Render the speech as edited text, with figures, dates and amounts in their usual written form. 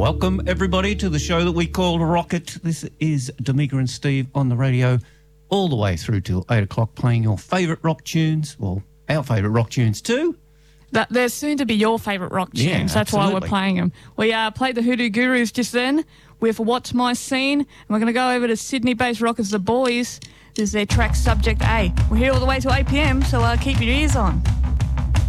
Welcome, everybody, to the show that we call Rocket. This is D'Amica and Steve on the radio all the way through till 8 o'clock playing your favourite rock tunes, well, our favourite rock tunes too. They're soon to be your favourite rock tunes. Yeah, that's why we're playing them. We played the Hoodoo Gurus just then with What's My Scene, and we're going to go over to Sydney-based rockers The Boys. This is their track Subject A. We're here all the way till 8 p.m, so keep your ears on.